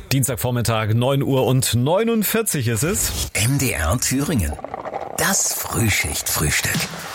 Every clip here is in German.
Dienstagvormittag, 9:49 ist es. MDR Thüringen. Das Frühschichtfrühstück.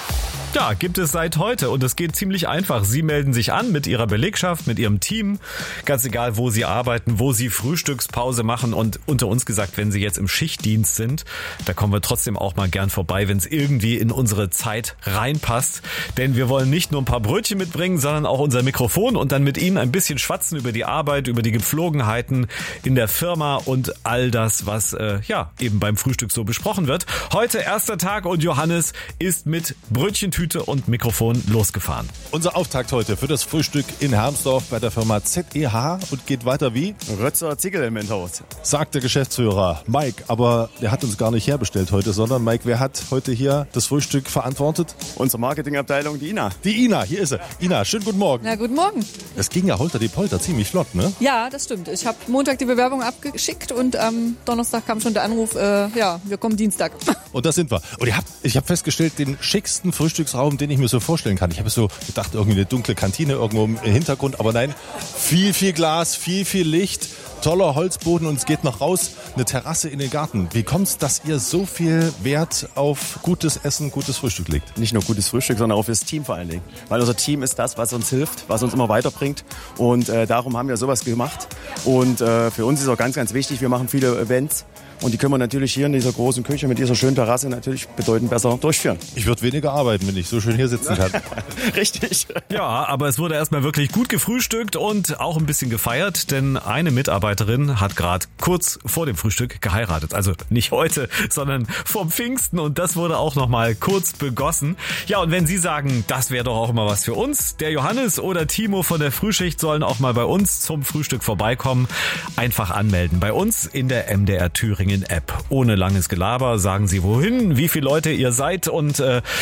Ja, gibt es seit heute und es geht ziemlich einfach. Sie melden sich an mit Ihrer Belegschaft, mit Ihrem Team, ganz egal, wo Sie arbeiten, wo Sie Frühstückspause machen und unter uns gesagt, wenn Sie jetzt im Schichtdienst sind, da kommen wir trotzdem auch mal gern vorbei, wenn es irgendwie in unsere Zeit reinpasst. Denn wir wollen nicht nur ein paar Brötchen mitbringen, sondern auch unser Mikrofon und dann mit Ihnen ein bisschen schwatzen über die Arbeit, über die Gepflogenheiten in der Firma und all das, was eben beim Frühstück so besprochen wird. Heute erster Tag und Johannes ist mit Brötchentüte und Mikrofon losgefahren. Unser Auftakt heute für das Frühstück in Hermsdorf bei der Firma ZEH und geht weiter wie? Rötzer Ziegelelementhaus. Sagt der Geschäftsführer Mike, aber der hat uns gar nicht herbestellt heute, sondern Mike, wer hat heute hier das Frühstück verantwortet? Unsere Marketingabteilung, die Ina. Die Ina, hier ist sie. Ina, schönen guten Morgen. Na, guten Morgen. Das ging ja holter die Polter ziemlich flott, ne? Ja, das stimmt. Ich habe Montag die Bewerbung abgeschickt und am Donnerstag kam schon der Anruf, wir kommen Dienstag. Und da sind wir. Und ich habe festgestellt, den schicksten Frühstücksraum, den ich mir so vorstellen kann. Ich habe so gedacht, irgendwie eine dunkle Kantine irgendwo im Hintergrund, aber nein, viel Glas, viel Licht, toller Holzboden und es geht noch raus, eine Terrasse in den Garten. Wie kommt's, dass ihr so viel Wert auf gutes Essen, gutes Frühstück legt? Nicht nur gutes Frühstück, sondern auch fürs Team vor allen Dingen. Weil unser Team ist das, was uns hilft, was uns immer weiterbringt und darum haben wir sowas gemacht. Und für uns ist auch ganz wichtig, wir machen viele Events. Und die können wir natürlich hier in dieser großen Küche mit dieser schönen Terrasse natürlich bedeutend besser durchführen. Ich würde weniger arbeiten, wenn ich so schön hier sitzen kann. Richtig. Ja, aber es wurde erstmal wirklich gut gefrühstückt und auch ein bisschen gefeiert, denn eine Mitarbeiterin hat gerade kurz vor dem Frühstück geheiratet. Also nicht heute, sondern vom Pfingsten und das wurde auch nochmal kurz begossen. Ja, und wenn Sie sagen, das wäre doch auch immer was für uns, der Johannes oder Timo von der Frühschicht sollen auch mal bei uns zum Frühstück vorbeikommen, einfach anmelden. Bei uns in der MDR Thüringen App. Ohne langes Gelaber sagen Sie wohin, wie viele Leute ihr seid und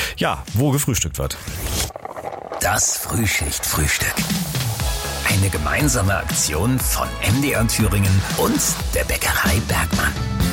wo gefrühstückt wird. Das Frühschichtfrühstück. Eine gemeinsame Aktion von MDR Thüringen und der Bäckerei Bergmann.